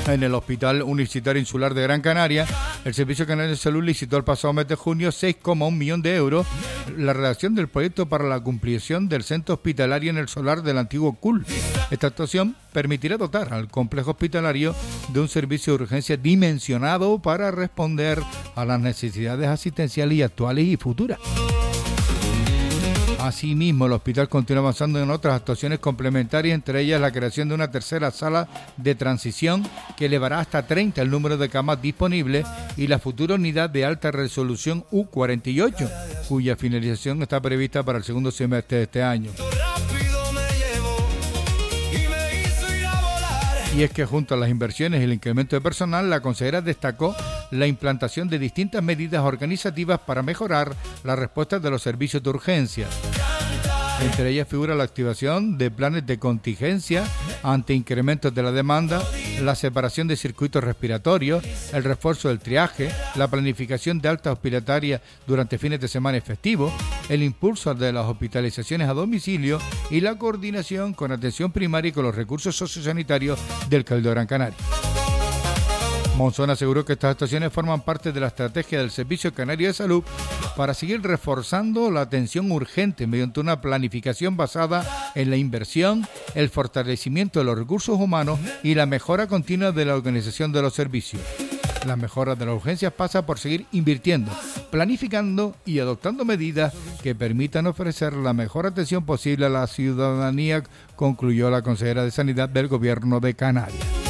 En el Hospital Universitario Insular de Gran Canaria, el Servicio Canario de Salud licitó el pasado mes de junio 6,1 millones de euros la redacción del proyecto para la ampliación del centro hospitalario en el solar del antiguo CUL. Esta actuación permitirá dotar al complejo hospitalario de un servicio de urgencia dimensionado para responder a las necesidades asistenciales actuales y futuras. Asimismo, el hospital continúa avanzando en otras actuaciones complementarias, entre ellas la creación de una tercera sala de transición que elevará hasta 30 el número de camas disponibles y la futura unidad de alta resolución U48, cuya finalización está prevista para el segundo semestre de este año. Y es que junto a las inversiones y el incremento de personal, la consejera destacó la implantación de distintas medidas organizativas para mejorar la respuesta de los servicios de urgencia. Entre ellas figura la activación de planes de contingencia ante incrementos de la demanda, la separación de circuitos respiratorios, el refuerzo del triaje, la planificación de alta hospitalaria durante fines de semana y festivos, el impulso de las hospitalizaciones a domicilio y la coordinación con atención primaria y con los recursos sociosanitarios del Cabildo de Gran Canaria. Monzón aseguró que estas actuaciones forman parte de la estrategia del Servicio Canario de Salud para seguir reforzando la atención urgente mediante una planificación basada en la inversión, el fortalecimiento de los recursos humanos y la mejora continua de la organización de los servicios. La mejora de las urgencias pasa por seguir invirtiendo, planificando y adoptando medidas que permitan ofrecer la mejor atención posible a la ciudadanía, concluyó la consejera de Sanidad del Gobierno de Canarias.